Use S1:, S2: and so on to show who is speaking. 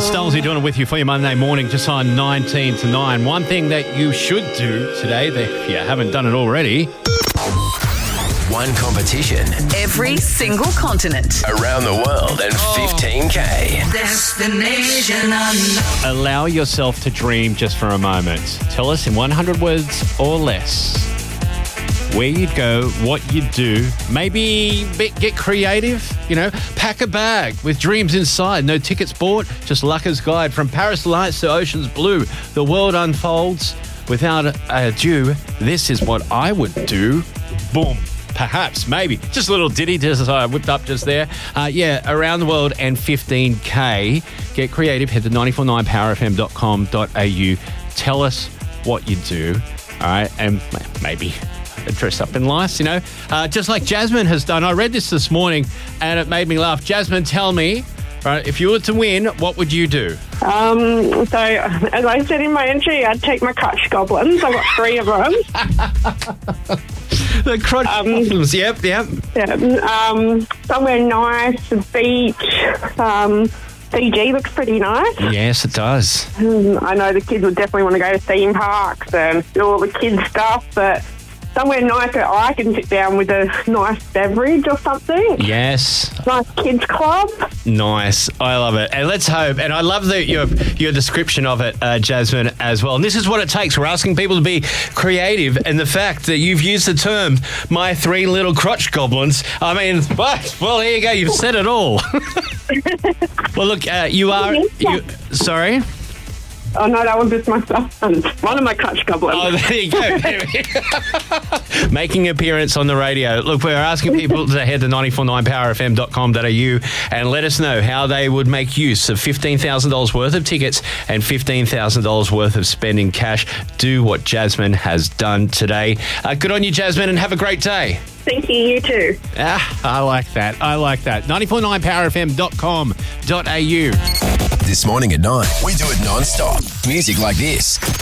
S1: Stolesy doing it with you for your Monday morning, just on 19 to 9. One thing that you should do today, if you haven't done it already.
S2: One competition.
S3: Every single continent.
S2: Around the world and 15K.
S3: Destination unknown.
S1: Allow yourself to dream just for a moment. Tell us in 100 words or less where you'd go, what you'd do. Maybe get creative, pack a bag with dreams inside. No tickets bought, just Lucker's Guide. From Paris Lights to Ocean's Blue, the world unfolds. Without ado, this is what I would do. Boom. Perhaps, maybe. Just a little ditty just whipped up just there. Around the world and 15K. Get creative. Head to 949powerfm.com.au. Tell us what you do. All right. And maybe dress up in lice, just like Jasmine has done. I read this morning and it made me laugh. Jasmine, tell me, right, if you were to win, what would you do?
S4: So, as I said in my entry, I'd take my crutch goblins. I've got 3 of them.
S1: The crutch goblins, yep.
S4: Yeah. Somewhere nice, the beach. Fiji looks pretty nice.
S1: Yes, it does.
S4: I know the kids would definitely want to go to theme parks and do all the kids' stuff, but somewhere nice that I can sit down with a nice beverage or something.
S1: Yes.
S4: Nice kids' club.
S1: Nice. I love it. And let's hope, and I love your description of it, Jasmine, as well. And this is what it takes. We're asking people to be creative, and the fact that you've used the term, my 3 little crotch goblins, I mean, well, there you go. You've said it all. Well, look, sorry?
S4: Oh, no, that was just my son. One of my crutch goblins.
S1: Oh, there you go. Making an appearance on the radio. Look, we're asking people to head to 949powerfm.com.au and let us know how they would make use of $15,000 worth of tickets and $15,000 worth of spending cash. Do what Jasmine has done today. Good on you, Jasmine, and have a great day.
S4: Thank you, you too.
S1: I like that. 949powerfm.com.au.
S2: This morning at 9, we do it non-stop. Music like this.